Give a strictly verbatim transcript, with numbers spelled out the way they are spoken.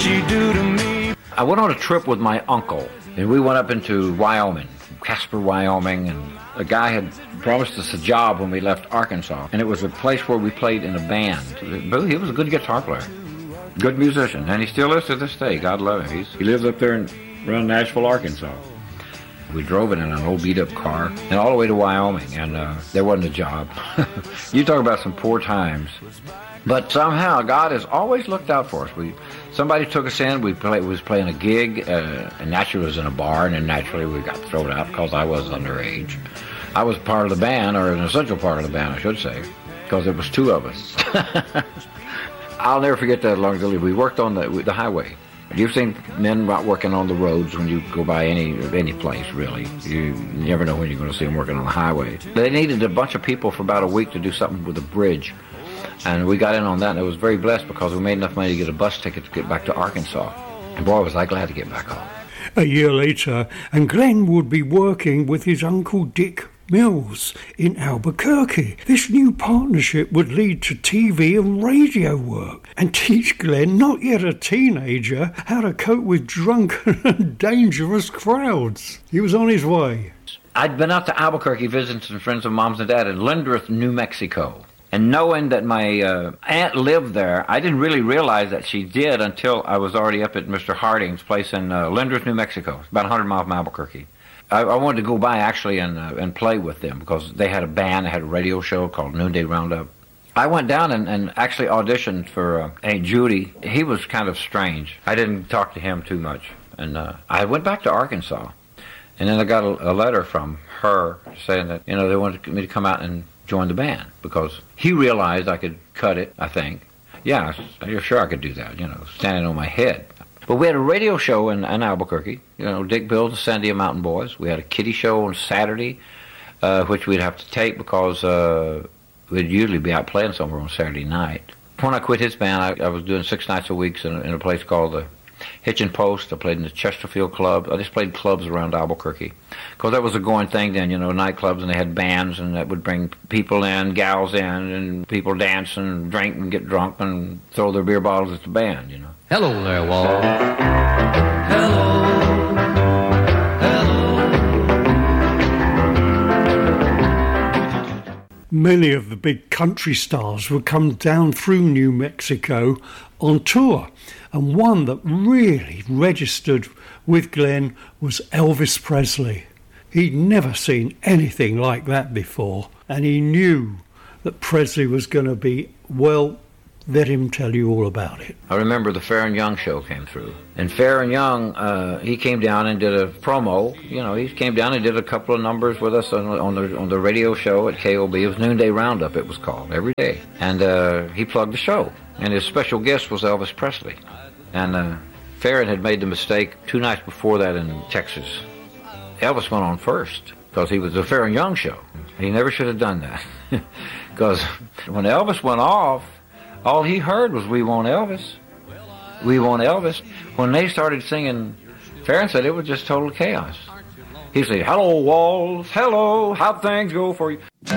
she do to me? I went on a trip with my uncle, and we went up into Wyoming, Casper, Wyoming, and a guy had promised us a job when we left Arkansas, and it was a place where we played in a band. He was a good guitar player, good musician, and he still is to this day. God love him. He's, he lives up there in around Nashville, Arkansas. We drove it in an old beat-up car and all the way to Wyoming, and uh, there wasn't a job. You talk about some poor times. But somehow God has always looked out for us. We somebody took us in. We play, was playing a gig, uh, and naturally it was in a bar, and then naturally we got thrown out because I was underage. I was part of the band, or an essential part of the band, I should say, because there was two of us. I'll never forget that long ago. We worked on the the highway. You've seen men out working on the roads when you go by any any place, really. You never know when you're going to see them working on the highway. They needed a bunch of people for about a week to do something with a bridge. And we got in on that, and I was very blessed because we made enough money to get a bus ticket to get back to Arkansas. And boy, was I glad to get back home. A year later, and Glenn would be working with his Uncle Dick Mills in Albuquerque. This new partnership would lead to T V and radio work and teach Glenn, not yet a teenager, how to cope with drunken and dangerous crowds. He was on his way. I'd been out to Albuquerque visiting some friends of Mom's and Dad in Lindrith, New Mexico. And knowing that my uh, aunt lived there, I didn't really realize that she did until I was already up at Mister Harding's place in uh, Lindrith, New Mexico, about one hundred miles from Albuquerque. I, I wanted to go by actually and uh, and play with them because they had a band, they had a radio show called Noonday Roundup. I went down and, and actually auditioned for uh, Aunt Judy. He was kind of strange. I didn't talk to him too much. And uh, I went back to Arkansas. And then I got a, a letter from her saying that, you know, they wanted me to come out and join the band because he realized I could cut it, I think. Yeah, you're sure I could do that, you know, standing on my head. But we had a radio show in, in Albuquerque, you know, Dick Bill, the Sandia Mountain Boys. We had a kiddie show on Saturday, uh, which we'd have to take because uh, we'd usually be out playing somewhere on Saturday night. When I quit his band, I, I was doing six nights a week in a, in a place called the Hitchin Post. I played in the Chesterfield Club. I just played clubs around Albuquerque because that was a going thing then, you know, nightclubs, and they had bands, and that would bring people in, gals in, and people dance and drink and get drunk and throw their beer bottles at the band, you know. Hello there, Walt. Hello, hello. Many of the big country stars would come down through New Mexico on tour, and one that really registered with Glenn was Elvis Presley. He'd never seen anything like that before, and he knew that Presley was going to be, well, let him tell you all about it. I remember the Fair and Young show came through. And Fair and Young, uh, he came down and did a promo. You know, he came down and did a couple of numbers with us on, on the on the radio show at K O B. It was Noonday Roundup, it was called, every day. And uh, he plugged the show. And his special guest was Elvis Presley. And uh, Farron had made the mistake two nights before that in Texas. Elvis went on first because he was the Fair and Young show. He never should have done that. Because when Elvis went off, all he heard was, "We want Elvis. We want Elvis." When they started singing, Farron said it was just total chaos. He said, "Hello, Walls. Hello. How'd things go for you?"